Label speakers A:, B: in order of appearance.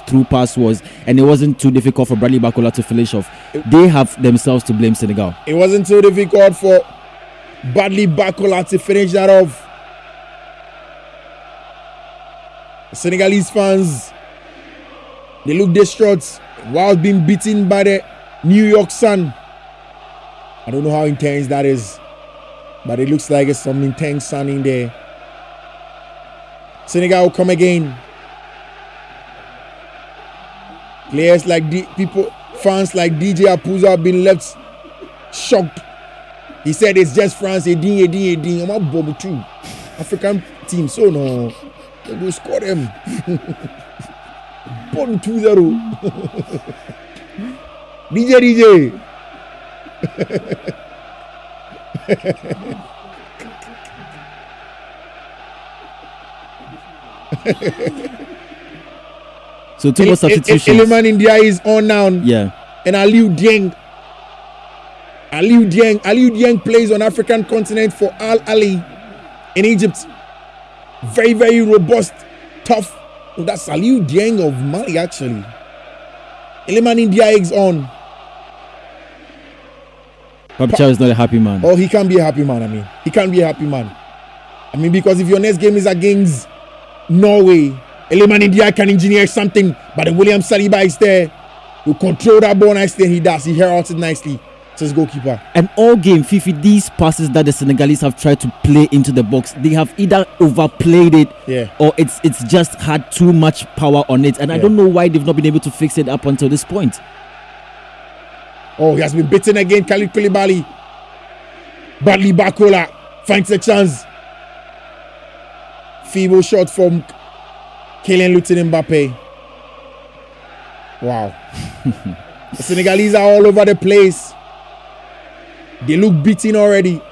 A: through pass was, and it wasn't too difficult for Bradley Barcola to finish off. They have themselves to blame, Senegal.
B: It wasn't too difficult for Bradley Barcola to finish that off. The Senegalese fans, they look distraught while being beaten by the New York Sun. I don't know how intense that is, but it looks like it's some intense sun in there. Senegal will come again. Players like fans like DJ Apuza have been left shocked. He said it's just France, Edin. I'm a bomb too. African team, so no. They will score them. Bon 2-0. DJ.
A: So two more substitutions.
B: Iliman India is on now.
A: Yeah. And
B: Aliou Dieng plays on African continent for Al Ali in Egypt. Very, very robust, tough. Oh, that's Aliou Dieng of Mali, actually. Iliman India is on.
A: Pape Thiaw is not a happy man.
B: Oh, he can't be a happy man. He can't be a happy man. Because if your next game is against Norway, Iliman India can engineer something, but then William Saliba is there. He'll control that ball nicely, and he does. He heralds it nicely to his goalkeeper.
A: And all game, Fifi, these passes that the Senegalese have tried to play into the box, they have either overplayed it, or it's just had too much power on it. And I don't know why they've not been able to fix it up until this point.
B: Oh, he has been beaten again, Khalid Koulibaly. Bradley Barcola finds a chance. Feeble shot from Kylian Mbappe. Wow. The Senegalese are all over the place. They look beaten already.